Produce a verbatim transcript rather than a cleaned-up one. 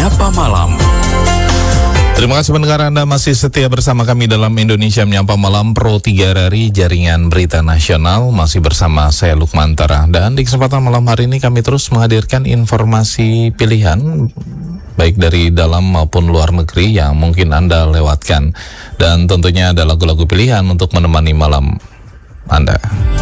Menyapa Malam. Terima kasih pendengar Anda masih setia bersama kami dalam Indonesia Menyapa Malam Pro tiga dari Jaringan Berita Nasional. Masih bersama saya Lukman Tara. Dan di kesempatan malam hari ini kami terus menghadirkan informasi pilihan baik dari dalam maupun luar negeri yang mungkin Anda lewatkan. Dan tentunya ada lagu-lagu pilihan untuk menemani malam Anda.